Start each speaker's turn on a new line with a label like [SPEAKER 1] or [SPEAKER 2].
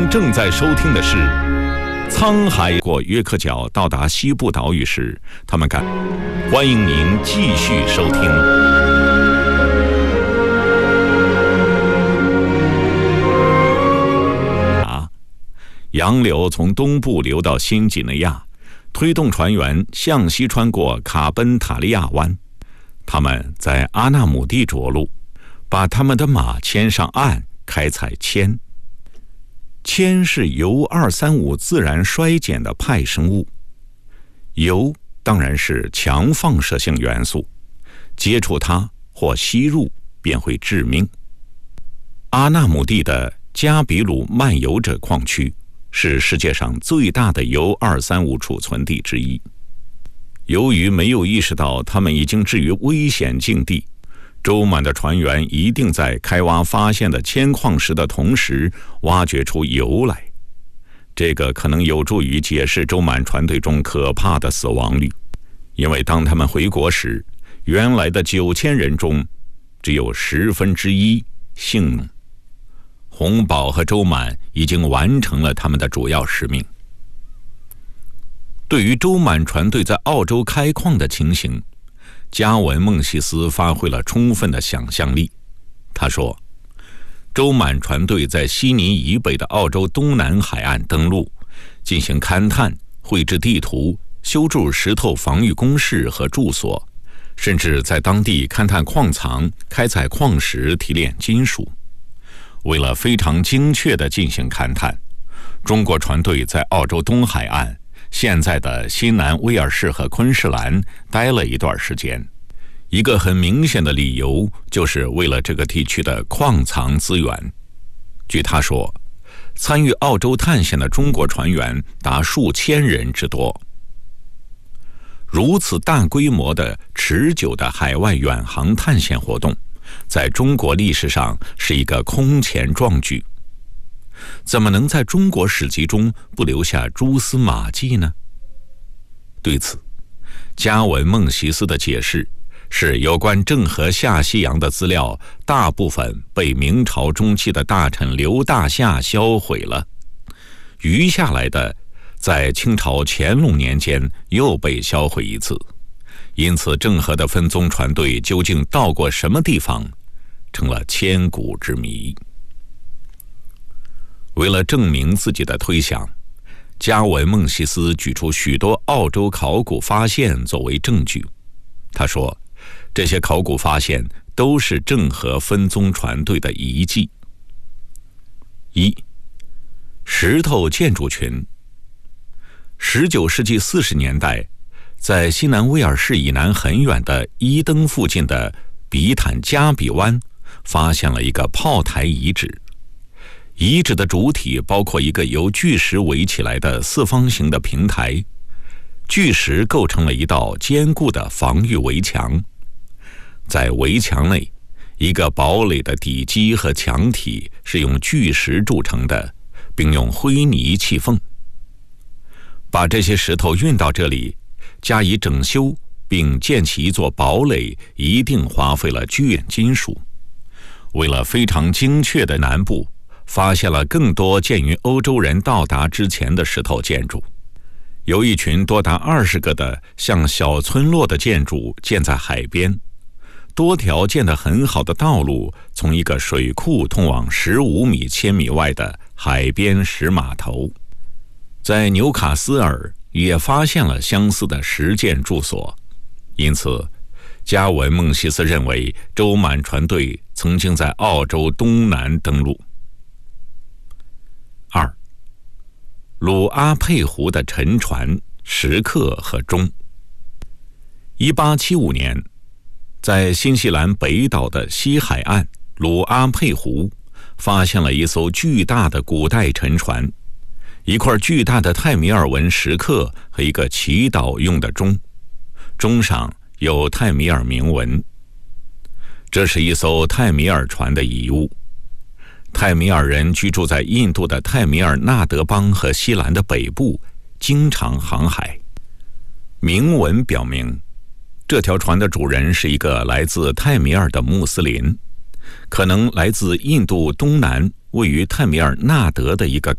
[SPEAKER 1] 正在收听的是沧海过约克角到达西部岛屿时，他们欢迎您继续收听。洋流从东部流到新几内亚，推动船员向西穿过卡本塔利亚湾。他们在阿纳姆地着陆，把他们的马牵上岸，开采铅。铅是铀235自然衰减的派生物，铀当然是强放射性元素，接触它或吸入便会致命。阿纳姆地的加比鲁漫游者矿区是世界上最大的铀235储存地之一。由于没有意识到他们已经置于危险境地，周满的船员一定在开挖发现的铅矿石的同时挖掘出铀来。这个可能有助于解释周满船队中可怕的死亡率，因为当他们回国时，原来的9000人中只有1/10幸免。洪堡和周满已经完成了他们的主要使命。对于周满船队在澳洲开矿的情形，加文·孟西斯发挥了充分的想象力。他说，周满船队在悉尼以北的澳洲东南海岸登陆，进行勘探、绘制地图、修筑石头防御工事和住所，甚至在当地勘探矿藏、开采矿石、提炼金属。为了非常精确地进行勘探，中国船队在澳洲东海岸现在的新南威尔士和昆士兰待了一段时间。一个很明显的理由就是为了这个地区的矿藏资源。据他说，参与澳洲探险的中国船员达数千人之多。如此大规模的持久的海外远航探险活动，在中国历史上是一个空前壮举。怎么能在中国史籍中不留下蛛丝马迹呢？对此，加文·孟西斯的解释是，有关郑和下西洋的资料大部分被明朝中期的大臣刘大夏销毁了，余下来的在清朝乾隆年间又被销毁一次，因此郑和的分宗船队究竟到过什么地方，成了千古之谜。为了证明自己的推想，加文·孟西斯举出许多澳洲考古发现作为证据。他说，这些考古发现都是郑和分宗船队的遗迹。1. 石头建筑群。19世纪40年代，在西南威尔士以南很远的伊登附近的比坦加比湾发现了一个炮台遗址。遗址的主体包括一个由巨石围起来的四方形的平台，巨石构成了一道坚固的防御围墙。在围墙内，一个堡垒的底基和墙体是用巨石铸成的，并用灰泥砌缝。把这些石头运到这里，加以整修并建起一座堡垒，一定花费了巨金属。为了非常精确的南部，发现了更多建于欧洲人到达之前的石头建筑。有一群多达20个的像小村落的建筑建在海边，多条建得很好的道路从一个水库通往15千米外的海边石码头。在纽卡斯尔也发现了相似的石建住所，因此加文·孟西斯认为周满船队曾经在澳洲东南登陆。2. 鲁阿佩湖的沉船、石刻和钟。1875年，在新西兰北岛的西海岸鲁阿佩湖发现了一艘巨大的古代沉船，一块巨大的泰米尔文石刻和一个祈祷用的钟，钟上有泰米尔铭文。这是一艘泰米尔船的遗物。泰米尔人居住在印度的泰米尔纳德邦和西兰的北部，经常航海。铭文表明，这条船的主人是一个来自泰米尔的穆斯林，可能来自印度东南位于泰米尔纳德的一个